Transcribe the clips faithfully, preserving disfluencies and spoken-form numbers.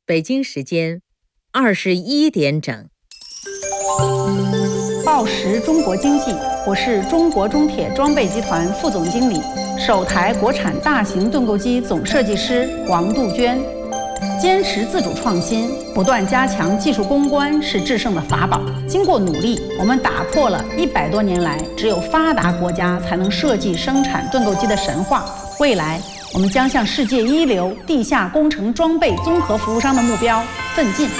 北京时间二十一点整。 报时中国经济，我是中国中铁装备集团副总经理、首台国产大型盾构机总设计师王杜鹃。坚持自主创新，不断加强技术攻关是制胜的法宝。经过努力，我们打破了一百多年来只有发达国家才能设计生产盾构机的神话。未来，我们将向世界一流地下工程装备综合服务商的目标奋进。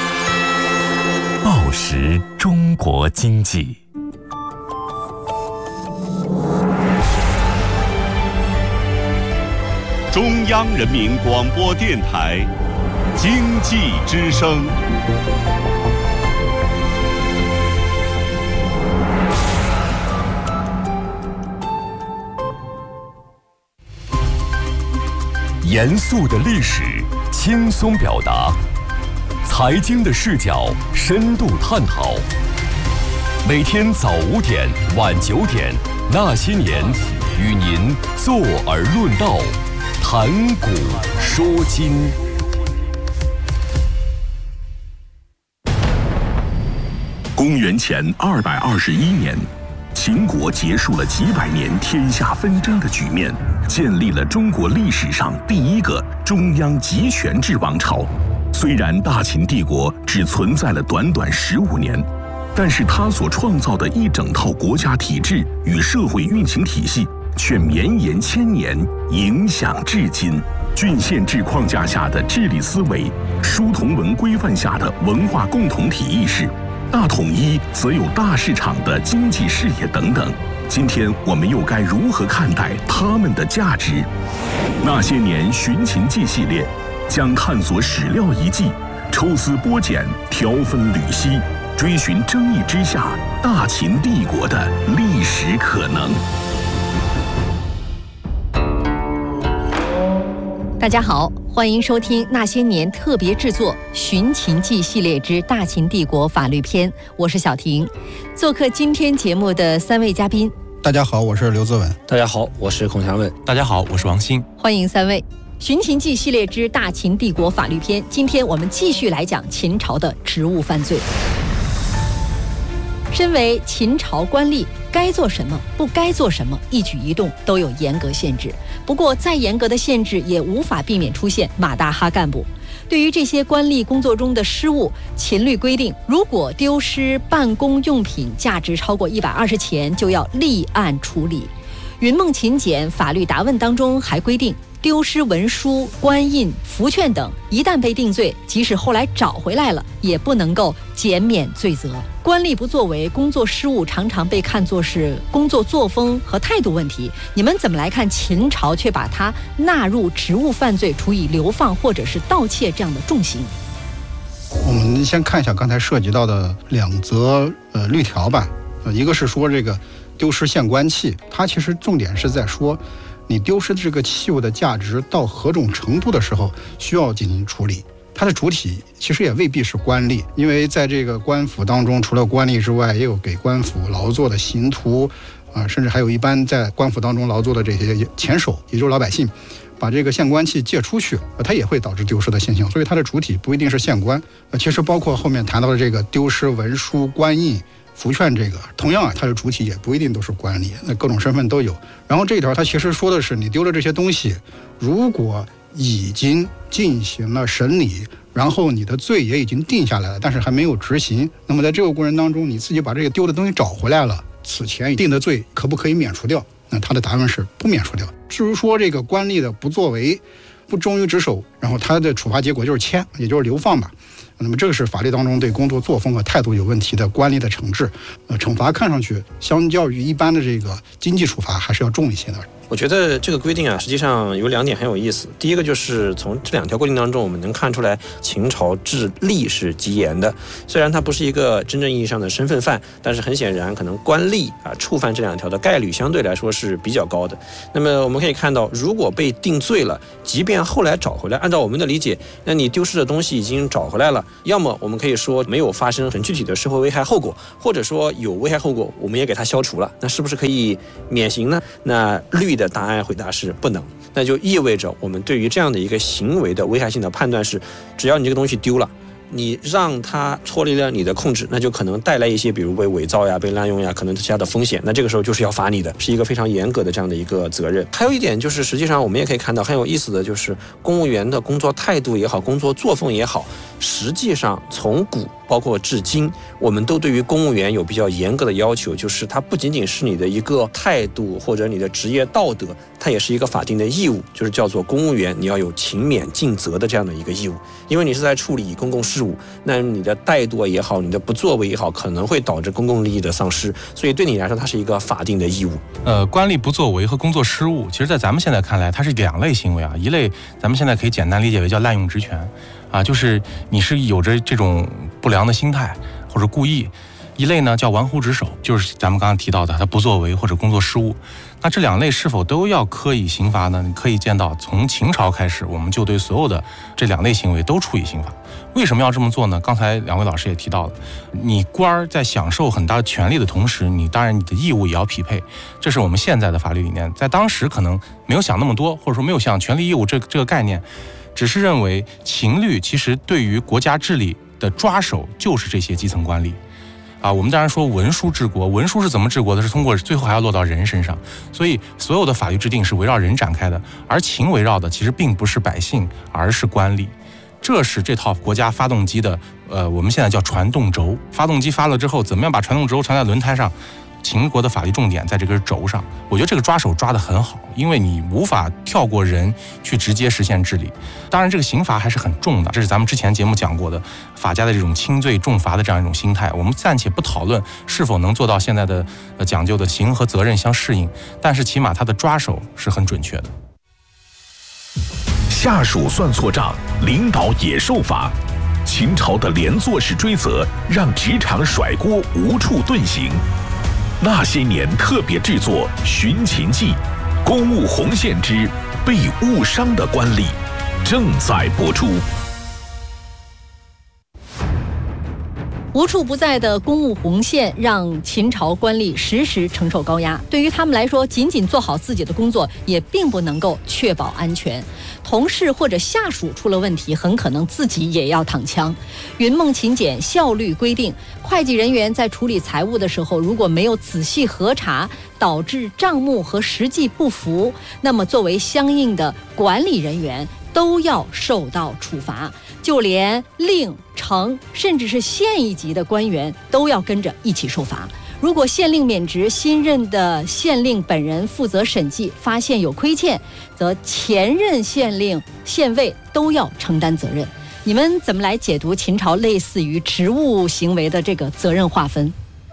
报时中国经济。 中央人民广播电台经济之声。 严肃的历史，轻松表达；财经的视角，深度探讨。每天早五点、晚九点，那些年，与您坐而论道，谈古说今。 公元前二百二十一年，秦国结束了几百年天下纷争的局面，建立了中国历史上第一个中央集权制王朝。虽然大秦帝国只存在了短短十五年，但是它所创造的一整套国家体制与社会运行体系却绵延千年，影响至今。郡县制框架下的治理思维，书同文规范下的文化共同体意识，大统一则有大市场的经济视野等等。今天我们又该如何看待他们的价值？那些年寻秦记系列将探索史料遗迹，抽丝剥茧，条分缕析，追寻争议之下大秦帝国的历史可能。 大家好，欢迎收听那些年特别制作《寻秦记》系列之大秦帝国法律篇，我是小婷。做客今天节目的三位嘉宾， 大家好，我是刘自文。 大家好，我是孔祥文。 大家好，我是王鑫。 欢迎三位。《寻秦记》系列之大秦帝国法律篇，今天我们继续来讲秦朝的职务犯罪。身为秦朝官吏，该做什么，不该做什么，一举一动都有严格限制。不过，再严格的限制也无法避免出现马大哈干部。对于这些官吏工作中的失误，秦律规定，如果丢失办公用品价值超过一百二十钱，就要立案处理。云梦秦简法律答问当中还规定，丢失文书、官印、符券等，一旦被定罪，即使后来找回来了，也不能够减免罪责。官吏不作为、工作失误，常常被看作是工作作风和态度问题。你们怎么来看秦朝却把它纳入职务犯罪，处以流放或者是盗窃这样的重刑？ 我们先看一下刚才涉及到的两则呃律条吧。呃，一个是说这个丢失县官器，它其实重点是在说，你丢失这个器物的价值到何种程度的时候需要进行处理。它的主体其实也未必是官吏，因为在这个官府当中，除了官吏之外，也有给官府劳作的刑徒啊、呃，甚至还有一般在官府当中劳作的这些钱手，也就是老百姓，把这个县官器借出去，呃，它也会导致丢失的现象。所以它的主体不一定是县官，呃，其实包括后面谈到的这个丢失文书、官印、符券，这个同样啊，它的主体也不一定都是官吏，那各种身份都有。然后这一条它其实说的是，你丢了这些东西，如果已经进行了审理，然后你的罪也已经定下来了，但是还没有执行，那么在这个过程当中，你自己把这个丢的东西找回来了，此前定的罪可不可以免除掉？那他的答案是不免除掉。至于说这个官吏的不作为、不忠于职守，然后他的处罚结果就是迁，也就是流放吧。那么这个是法律当中对工作作风和态度有问题的官吏的惩治，呃，惩罚看上去相较于一般的这个经济处罚还是要重一些的。 我觉得这个规定啊，实际上有两点很有意思。第一个就是从这两条规定当中，我们能看出来秦朝治吏是极严的。虽然它不是一个真正意义上的身份犯，但是很显然，可能官吏啊触犯这两条的概率相对来说是比较高的。那么我们可以看到，如果被定罪了，即便后来找回来，按按照我们的理解，那你丢失的东西已经找回来了，要么我们可以说没有发生很具体的社会危害后果，或者说有危害后果，我们也给它消除了，那是不是可以免刑呢？那绿的答案回答是不能，那就意味着我们对于这样的一个行为的危害性的判断是，只要你这个东西丢了，你让它脱离了你的控制，那就可能带来一些比如被伪造呀、被滥用呀，可能其他的风险，那这个时候就是要罚你的，是一个非常严格的这样的一个责任。还有一点就是，实际上我们也可以看到很有意思的就是，公务员的工作态度也好，工作作风也好，实际上从古包括至今，我们都对于公务员有比较严格的要求，就是它不仅仅是你的一个态度或者你的职业道德，它也是一个法定的义务，就是叫做公务员你要有勤勉尽责的这样的一个义务，因为你是在处理公共事务，那你的怠惰也好，你的不作为也好，可能会导致公共利益的丧失，所以对你来说它是一个法定的义务。 呃，官吏不作为和工作失误，其实在咱们现在看来它是两类行为啊，一类咱们现在可以简单理解为叫滥用职权啊，就是你是有着这种不良的心态或者故意；一类呢叫玩忽职守，就是咱们刚刚提到的他不作为或者工作失误。那这两类是否都要科以刑罚呢？你可以见到，从秦朝开始，我们就对所有的这两类行为都处以刑罚。为什么要这么做呢？刚才两位老师也提到了，你官儿在享受很大权利的同时，你当然你的义务也要匹配，这是我们现在的法律理念。在当时可能没有想那么多，或者说没有想权利义务这这个概念，只是认为秦律其实对于国家治理的抓手就是这些基层官吏。啊，我们当然说文书治国，文书是怎么治国的？是通过最后还要落到人身上，所以所有的法律制定是围绕人展开的，而秦围绕的其实并不是百姓，而是官吏。这是这套国家发动机的，呃，我们现在叫传动轴。发动机发了之后，怎么样把传动轴传在轮胎上？秦国的法律重点在这根轴上，我觉得这个抓手抓得很好，因为你无法跳过人去直接实现治理。当然这个刑罚还是很重的，这是咱们之前节目讲过的法家的这种轻罪重罚的这样一种心态。我们暂且不讨论是否能做到现在的呃讲究的刑和责任相适应，但是起码它的抓手是很准确的。 下属算错账，领导也受罚。秦朝的连坐式追责让职场甩锅无处遁形。那些年特别制作《寻秦记》，公务红线之被误伤的官吏正在播出。 无处不在的公务红线让秦朝官吏时时承受高压，对于他们来说，仅仅做好自己的工作也并不能够确保安全。同事或者下属出了问题，很可能自己也要躺枪。云梦勤俭效率规定，会计人员在处理财务的时候，如果没有仔细核查，导致账目和实际不符，那么作为相应的管理人员都要受到处罚，就连令、丞甚至是县一级的官员都要跟着一起受罚。如果县令免职，新任的县令本人负责审计，发现有亏欠，则前任县令、县尉都要承担责任。你们怎么来解读秦朝类似于职务行为的这个责任划分？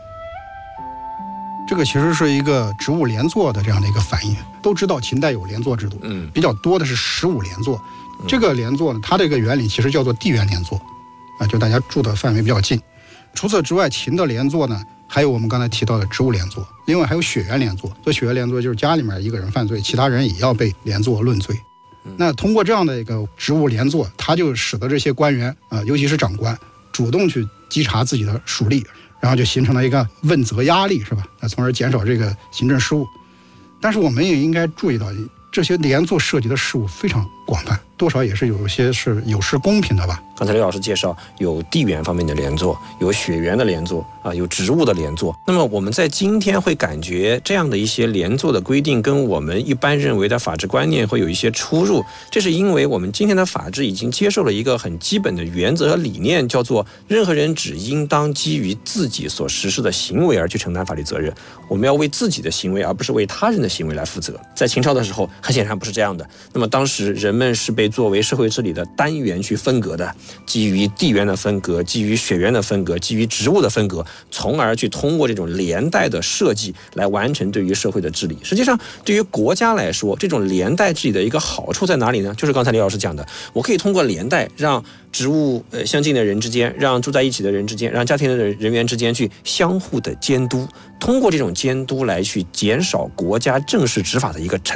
这个其实是一个职务连坐的这样的一个反应。都知道秦代有连坐制度，嗯，比较多的是十五连坐。这个连坐呢，它这个原理其实叫做地缘连坐，啊，就大家住的范围比较近。除此之外，秦的连坐呢，还有我们刚才提到的职务连坐，另外还有血缘连坐。所以血缘连坐就是家里面一个人犯罪，其他人也要被连坐论罪。那通过这样的一个职务连坐，它就使得这些官员啊、呃，尤其是长官，主动去稽查自己的属吏，然后就形成了一个问责压力，是吧？那从而减少这个行政失误。但是我们也应该注意到，这些连坐涉及的事务非常广泛，多少也是有一些是有失公平的吧。 刚才刘老师介绍，有地缘方面的连坐，有血缘的连坐啊，有职务的连坐。那么我们在今天会感觉这样的一些连坐的规定跟我们一般认为的法治观念会有一些出入，这是因为我们今天的法治已经接受了一个很基本的原则和理念，叫做任何人只应当基于自己所实施的行为而去承担法律责任。我们要为自己的行为，而不是为他人的行为来负责。在秦朝的时候，很显然不是这样的。那么当时人们是被作为社会治理的单元去分隔的，基于地缘的分隔，基于血缘的分隔，基于职务的分隔，从而去通过这种连带的设计来完成对于社会的治理。实际上对于国家来说，这种连带治理的一个好处在哪里呢？就是刚才李老师讲的，我可以通过连带让职务呃相近的人之间，让住在一起的人之间，让家庭的人员之间去相互的监督，通过这种监督来去减少国家正式执法的一个成本。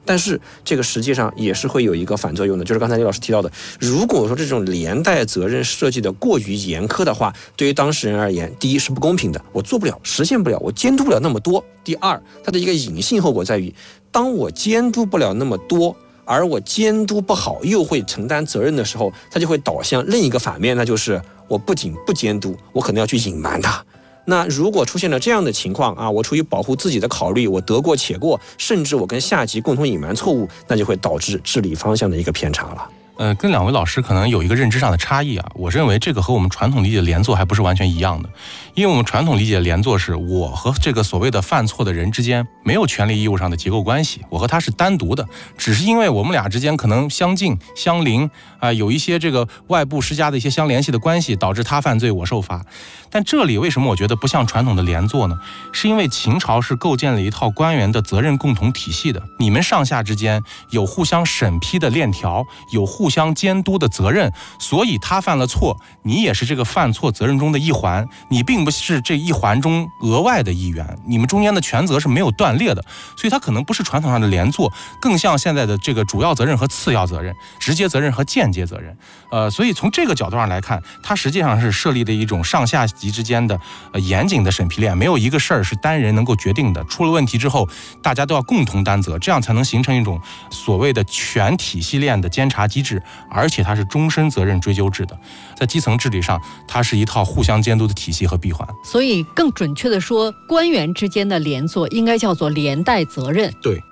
但是这个实际上也是会有一个反作用的，就是刚才李老师提到的，如果说这种连带责任设计的过于严苛的话，对于当事人而言，第一是不公平的，我做不了，实现不了，我监督不了那么多；第二，它的一个隐性后果在于，当我监督不了那么多，而我监督不好又会承担责任的时候，它就会导向另一个反面，那就是我不仅不监督，我可能要去隐瞒它。那如果出现了这样的情况啊，我出于保护自己的考虑，我得过且过，甚至我跟下级共同隐瞒错误，那就会导致治理方向的一个偏差了。 呃，跟两位老师可能有一个认知上的差异啊。我认为这个和我们传统理解的连坐还不是完全一样的，因为我们传统理解的连坐是我和这个所谓的犯错的人之间没有权利义务上的结构关系，我和他是单独的，只是因为我们俩之间可能相近相邻啊、呃，有一些这个外部施加的一些相联系的关系，导致他犯罪我受罚。但这里为什么我觉得不像传统的连坐呢？是因为秦朝是构建了一套官员的责任共同体系的，你们上下之间有互相审批的链条，有互相监督的责任，所以他犯了错，你也是这个犯错责任中的一环，你并不是这一环中额外的一员，你们中间的权责是没有断裂的，所以它可能不是传统上的连坐，更像现在的这个主要责任和次要责任，直接责任和间接责任。呃，所以从这个角度上来看，它实际上是设立的一种上下级之间的呃严谨的审批链，没有一个事儿是单人能够决定的，出了问题之后，大家都要共同担责，这样才能形成一种所谓的全体系链的监察机制，而且它是终身责任追究制的，在基层治理上，它是一套互相监督的体系和闭环。 所以更准确的说，官员之间的连坐应该叫做连带责任。 对。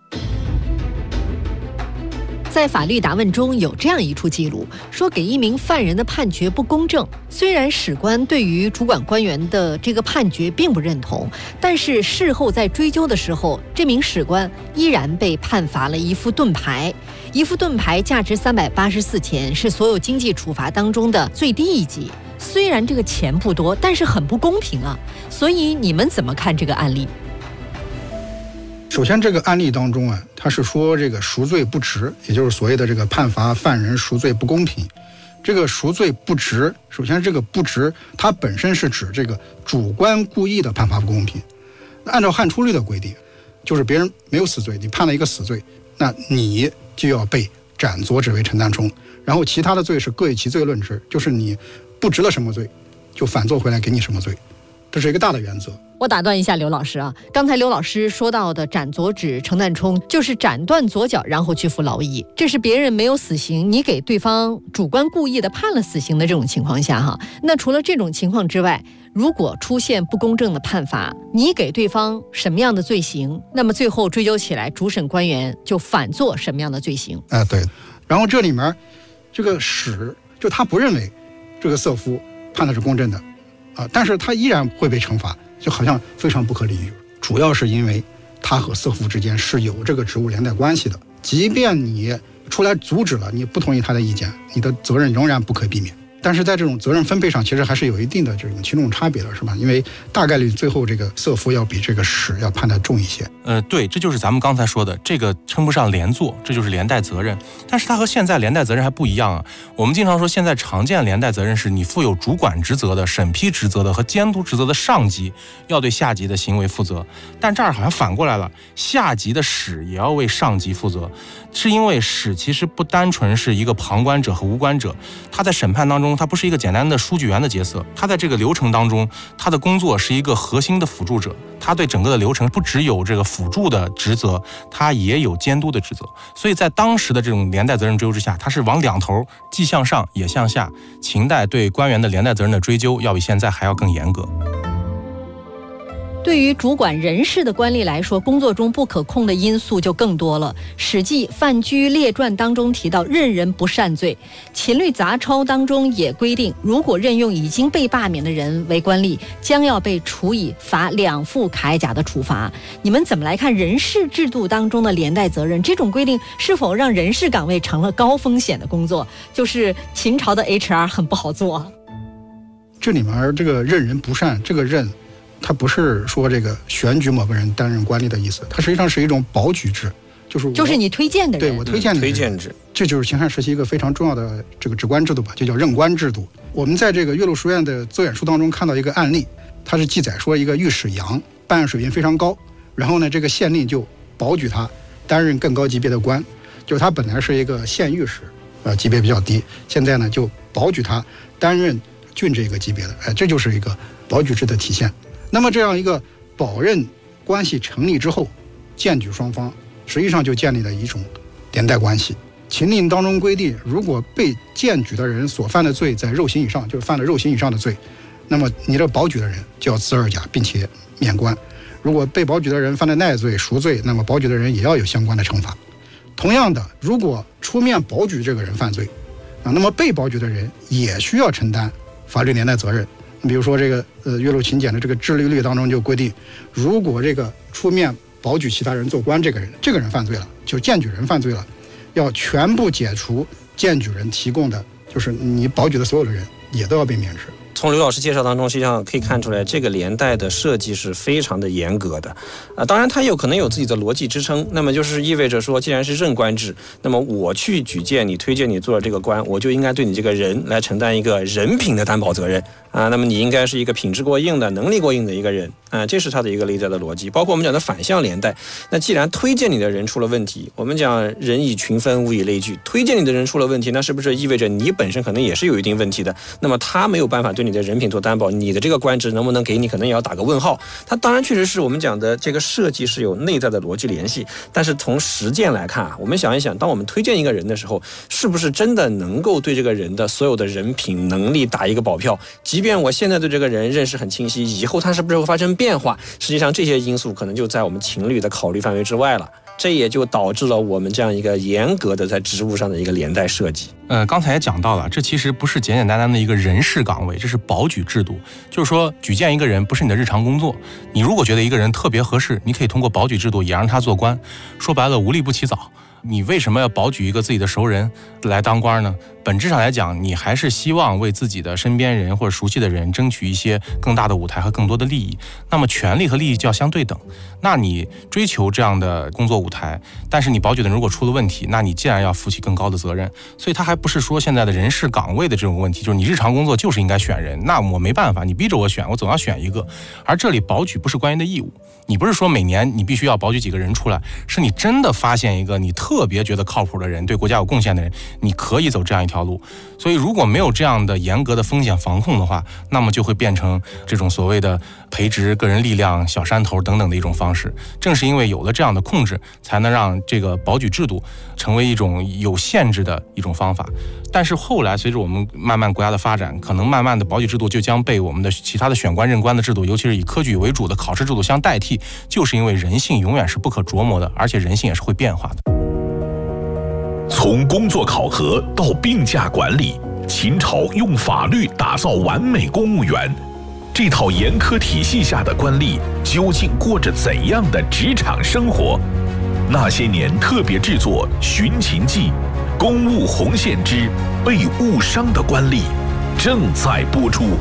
在法律答问中有这样一处记录，说给一名犯人的判决不公正，虽然史官对于主管官员的这个判决并不认同，但是事后在追究的时候，这名史官依然被判罚了一副盾牌。一副盾牌价值三百八十四钱，是所有经济处罚当中的最低一级。虽然这个钱不多，但是很不公平啊。所以你们怎么看这个案例？ 首先，这个案例当中啊，他是说这个赎罪不值，也就是所谓的这个判罚犯人赎罪不公平。这个赎罪不值，首先这个不值，它本身是指这个主观故意的判罚不公平。按照汉初律的规定，就是别人没有死罪，你判了一个死罪，那你就要被斩左指为陈旦冲，然后其他的罪是各以其罪论之，就是你不值了什么罪，就反做回来给你什么罪，这是一个大的原则。 我打断一下刘老师啊，刚才刘老师说到的斩左指陈旦冲，就是斩断左脚然后去服劳役，这是别人没有死刑，你给对方主观故意的判了死刑的这种情况下哈。那除了这种情况之外，如果出现不公正的判罚，你给对方什么样的罪行，那么最后追究起来，主审官员就反做什么样的罪行。 啊，对。然后这里面这个史就他不认为这个色夫判的是公正的啊，但是他依然会被惩罚，就好像非常不可理喻。主要是因为他和色夫之间是有这个职务连带关系的，即便你出来阻止了，你不同意他的意见，你的责任仍然不可避免。但是在这种责任分配上，其实还是有一定的这种轻重差别的，是吧？因为大概率最后这个色夫要比这个史要判得重一些。 呃，对，这就是咱们刚才说的，这个称不上连坐，这就是连带责任。但是它和现在连带责任还不一样啊。我们经常说，现在常见连带责任是你负有主管职责的、审批职责的和监督职责的上级要对下级的行为负责，但这儿好像反过来了，下级的史也要为上级负责，是因为史其实不单纯是一个旁观者和无关者，他在审判当中，他不是一个简单的书记员的角色，他在这个流程当中，他的工作是一个核心的辅助者，他对整个的流程不只有这个辅助的职责，他也有监督的职责。所以在当时的这种连带责任追究之下，他是往两头，既向上也向下。秦代对官员的连带责任的追究要比现在还要更严格。 对于主管人事的官吏来说，工作中不可控的因素就更多了。《史记·范雎列传》当中提到任人不善罪，秦律杂抄当中也规定，如果任用已经被罢免的人为官吏，将要被处以罚两副铠甲的处罚。你们怎么来看人事制度当中的连带责任？这种规定是否让人事岗位成了高风险的工作？就是秦朝的 H R 很不好做。 这里面这个任人不善，这个任它不是说这个选举某个人担任官吏的意思，它实际上是一种保举制，就是就是你推荐的人， 对我推荐的人、嗯、 推荐制， 这就是秦汉时期一个非常重要的这个职官制度吧，就叫任官制度。我们在这个岳麓书院的奏演书当中看到一个案例，它是记载说一个御史杨办案水平非常高，然后呢这个县令就保举他担任更高级别的官，就是他本来是一个县御史，呃，级别比较低，现在呢就保举他担任郡这个级别的，哎，这就是一个保举制的体现。那么这样一个保任关系成立之后，荐举双方实际上就建立了一种连带关系。秦令当中规定，如果被荐举的人所犯的罪在肉刑以上，就是犯了肉刑以上的罪，那么你这保举的人就要自二甲，并且免官。如果被保举的人犯了耐罪、赎罪，那么保举的人也要有相关的惩罚。同样的，如果出面保举这个人犯罪啊，那么被保举的人也需要承担法律连带责任。比如说这个呃岳麓请柬的这个制律律当中就规定，如果这个出面保举其他人做官这个人，这个人犯罪了，就荐举人犯罪了，要全部解除荐举人提供的，就是你保举的所有的人也都要被免职。 从刘老师介绍当中，实际上可以看出来，这个连带的设计是非常的严格的，啊，当然它有可能有自己的逻辑支撑。那么就是意味着说，既然是任官制，那么我去举荐你、推荐你做了这个官，我就应该对你这个人来承担一个人品的担保责任啊。那么你应该是一个品质过硬的、能力过硬的一个人啊，这是他的一个内在的逻辑。包括我们讲的反向连带，那既然推荐你的人出了问题，我们讲人以群分，物以类聚，推荐你的人出了问题，那是不是意味着你本身可能也是有一定问题的？那么他没有办法对你的人品做担保，你的这个官职能不能给你，可能也要打个问号。它当然确实是我们讲的这个设计是有内在的逻辑联系，但是从实践来看啊，我们想一想，当我们推荐一个人的时候，是不是真的能够对这个人的所有的人品能力打一个保票？即便我现在对这个人认识很清晰，以后他是不是会发生变化？实际上这些因素可能就在我们情侣的考虑范围之外了。这也就导致了我们这样一个严格的在职务上的一个连带设计。 呃，刚才也讲到了，这其实不是简简单单的一个人事岗位，这是保举制度。就是说，举荐一个人不是你的日常工作，你如果觉得一个人特别合适，你可以通过保举制度也让他做官。说白了，无利不起早。你为什么要保举一个自己的熟人来当官呢？本质上来讲，你还是希望为自己的身边人或者熟悉的人争取一些更大的舞台和更多的利益。那么权利和利益就要相对等。那你追求这样的工作舞台，但是你保举的人如果出了问题，那你既然要负起更高的责任。所以它还不是说现在的人事岗位的这种问题，就是你日常工作就是应该选人，那我没办法，你逼着我选，我总要选一个。而这里保举不是官员的义务，你不是说每年你必须要保举几个人出来，是你真的发现一个你特别觉得靠谱的人，对国家有贡献的人，你可以走这样一条路。所以如果没有这样的严格的风险防控的话，那么就会变成这种所谓的培植个人力量、小山头等等的一种方式。正是因为有了这样的控制，才能让这个保举制度成为一种有限制的一种方法。但是后来随着我们慢慢国家的发展，可能慢慢的保举制度就将被我们的其他的选官任官的制度，尤其是以科举为主的考试制度相代替，就是因为人性永远是不可琢磨的，而且人性也是会变化的。 从工作考核到病假管理，秦朝用法律打造完美公务员。这套严苛体系下的官吏究竟过着怎样的职场生活？那些年特别制作《寻秦记》，公务红线之被误伤的官吏正在播出。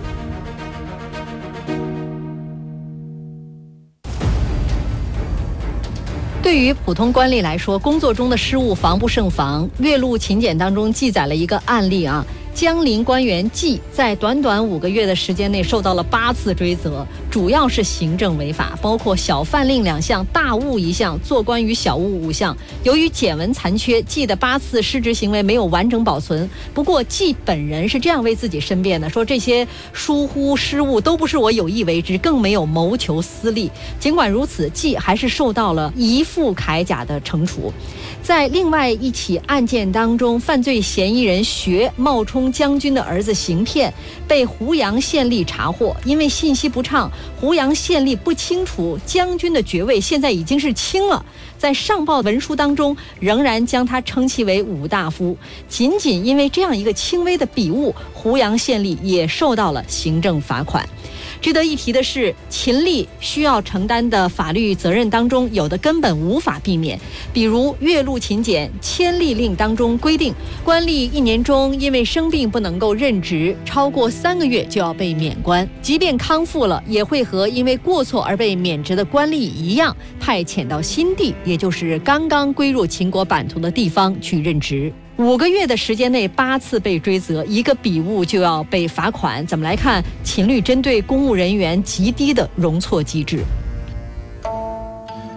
对于普通官吏来说，工作中的失误防不胜防。岳麓请柬当中记载了一个案例啊，江陵官员季在短短五个月的时间内受到了八次追责，主要是行政违法，包括小犯令两项、大误一项、做官于小误五项。由于简文残缺，季的八次失职行为没有完整保存。不过季本人是这样为自己申辩的，说这些疏忽失误都不是我有意为之，更没有谋求私利。尽管如此，季还是受到了移付铠甲的惩处。在另外一起案件当中，犯罪嫌疑人学冒充将军的儿子行骗，被湖阳县吏查获。因为信息不畅，湖阳县吏不清楚将军的爵位现在已经是卿了，在上报文书当中仍然将他称其为武大夫。仅仅因为这样一个轻微的笔误，湖阳县吏也受到了行政罚款。值得一提的是，秦吏需要承担的法律责任当中，有的根本无法避免。比如岳麓请柬迁吏令当中规定，官吏一年中因为生病不能够任职，超过三个月就要被免官，即便康复了，也会和因为过错而被免职的官吏一样，派遣到新地，也就是刚刚归入秦国版图的地方去任职。五个月的时间内八次被追责，一个笔误就要被罚款。怎么来看秦律针对公务人员极低的容错机制？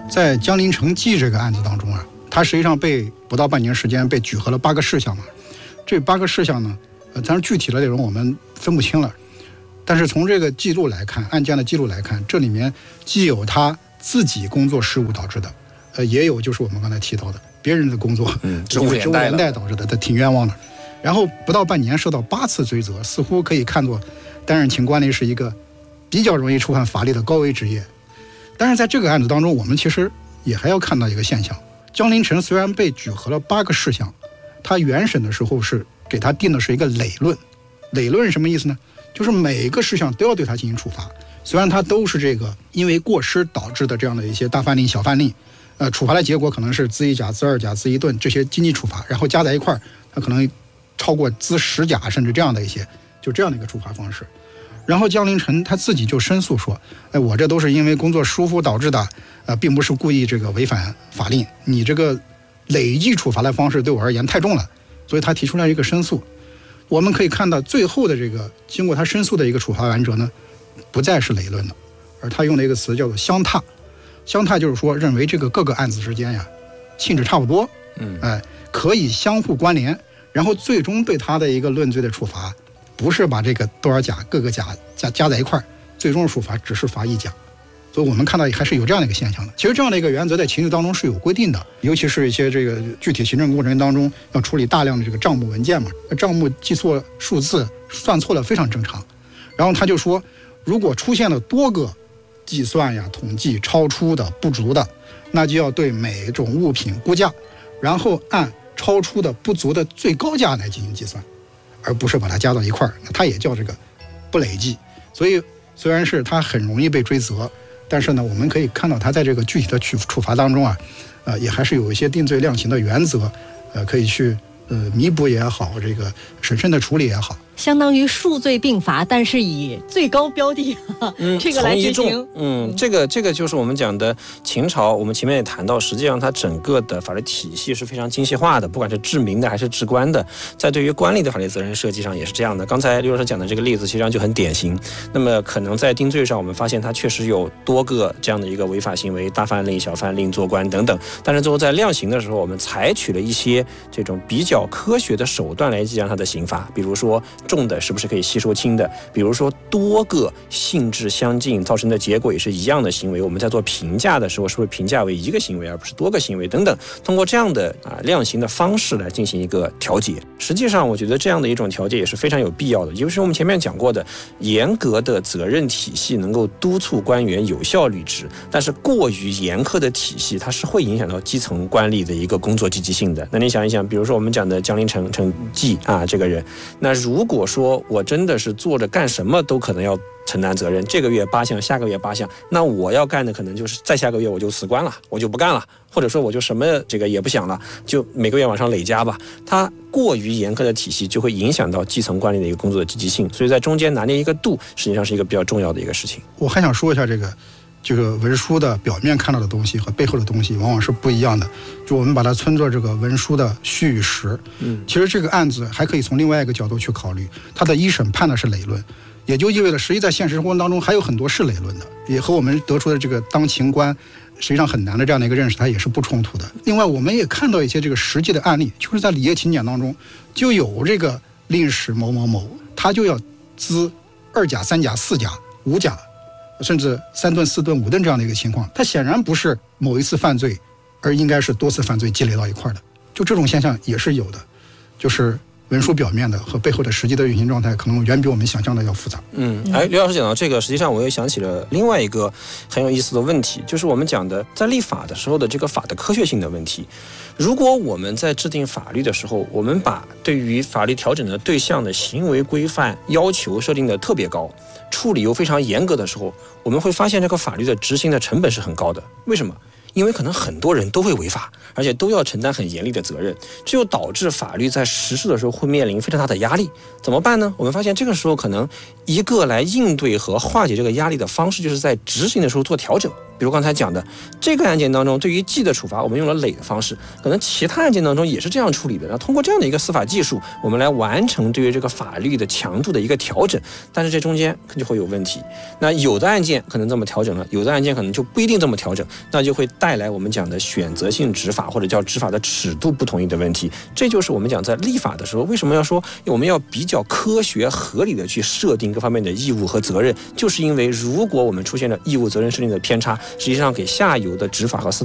在江林城记这个案子当中啊，他实际上被不到半年时间被举核了八个事项嘛。这八个事项呢，呃，当然具体的内容我们分不清了。但是从这个记录来看，案件的记录来看，这里面既有他自己工作失误导致的，呃，也有就是我们刚才提到的别人的工作嗯， 职务职务连带导致的，他挺冤枉的。然后不到半年受到八次追责，似乎可以看作担任勤官吏是一个比较容易触犯法律的高危职业。但是在这个案子当中，我们其实也还要看到一个现象：江林晨虽然被举核了八个事项，他原审的时候是给他定的是一个累论。累论是什么意思呢？就是每一个事项都要对他进行处罚。虽然他都是这个因为过失导致的这样的一些大犯令、小犯令，呃，处罚的结果可能是资一甲、资二甲、资一顿这些经济处罚，然后加在一块儿，他可能超过资十甲甚至这样的一些，就这样的一个处罚方式。然后江林晨他自己就申诉说，哎，我这都是因为工作疏忽导致的，呃，并不是故意这个违反法令，你这个累计处罚的方式对我而言太重了，所以他提出来一个申诉。我们可以看到最后的这个经过他申诉的一个处罚原则呢，不再是累论了，而他用的一个词叫做相踏。相踏就是说认为这个各个案子之间呀性质差不多，嗯，哎，可以相互关联，然后最终对他的一个论罪的处罚，不是把这个多少甲各个甲加加在一块儿，最终的处罚只是罚一甲。所以我们看到还是有这样的一个现象的。其实这样的一个原则在情律当中是有规定的，尤其是一些这个具体行政过程当中要处理大量的这个账目文件嘛，账目记错数字、算错了非常正常。然后他就说，如果出现了多个计算呀、统计超出的、不足的，那就要对每种物品估价，然后按超出的、不足的最高价来进行计算，而不是把它加到一块儿。那它也叫这个不累计。所以虽然是它很容易被追责，但是呢，我们可以看到他在这个具体的处处罚当中啊，呃，也还是有一些定罪量刑的原则，呃，可以去呃弥补也好，这个审慎的处理也好。 相当于数罪并罚，但是以最高标的、嗯、这个来执行。 嗯，这个这个就是我们讲的秦朝。我们前面也谈到，实际上它整个的法律体系是非常精细化的，不管是治民的还是治官的，在对于官吏的法律责任设计上也是这样的。刚才刘老师讲的这个例子，实际上就很典型。那么可能在定罪上，我们发现它确实有多个这样的一个违法行为，大犯令、小犯令、做官等等。但是最后在量刑的时候，我们采取了一些这种比较科学的手段来计量它的刑罚，比如说重的是不是可以吸收轻的，比如说多个性质相近造成的结果也是一样的行为，我们在做评价的时候是不是评价为一个行为而不是多个行为等等，通过这样的啊量刑的方式来进行一个调节。实际上我觉得这样的一种调节也是非常有必要的，尤其是我们前面讲过的严格的责任体系能够督促官员有效履职，但是过于严苛的体系它是会影响到基层官吏的一个工作积极性的。那你想一想，比如说我们讲的江林晨陈记啊这个人，那如果说我真的是做着干什么都可能要承担责任，这个月八项，下个月八项，那我要干的可能就是再下个月我就辞官了，我就不干了，或者说我就什么这个也不想了，就每个月往上累加吧。它过于严苛的体系就会影响到基层官吏的一个工作的积极性，所以在中间拿捏一个度，实际上是一个比较重要的一个事情。 我还想说一下这个这个文书的表面看到的东西和背后的东西往往是不一样的，就我们把它称作这个文书的虚与实。嗯，其实这个案子还可以从另外一个角度去考虑，它的一审判的是累论，也就意味着实际在现实生活当中还有很多是累论的，也和我们得出的这个当勤官实际上很难的这样的一个认识，它也是不冲突的。另外我们也看到一些这个实际的案例，就是在礼业勤俭当中就有这个令史某某某，他就要资二甲、三甲、四甲、五甲，甚至三顿、四顿、五顿这样的一个情况，它显然不是某一次犯罪，而应该是多次犯罪积累到一块的。就这种现象也是有的，就是文书表面的和背后的实际的运行状态，可能远比我们想象的要复杂。 嗯，哎，刘老师讲到这个，实际上我又想起了另外一个很有意思的问题，就是我们讲的在立法的时候的这个法的科学性的问题。如果我们在制定法律的时候，我们把对于法律调整的对象的行为规范要求设定的特别高，处理又非常严格的时候，我们会发现这个法律的执行的成本是很高的。为什么？因为可能很多人都会违法，而且都要承担很严厉的责任，这就导致法律在实施的时候会面临非常大的压力。怎么办呢？我们发现这个时候可能一个来应对和化解这个压力的方式，就是在执行的时候做调整。比如刚才讲的这个案件当中，对于记的处罚我们用了累的方式，可能其他案件当中也是这样处理的。那通过这样的一个司法技术，我们来完成对于这个法律的强度的一个调整，但是这中间就会有问题。那有的案件可能这么调整了，有的案件可能就不一定这么调整，那就会带带来我们讲的选择性执法或者叫执法的尺度不统一的问题。这就是我们讲在立法的时候，为什么要说我们要比较科学合理的去设定各方面的义务和责任，就是因为如果我们出现了义务责任设定的偏差，实际上给下游的执法和司法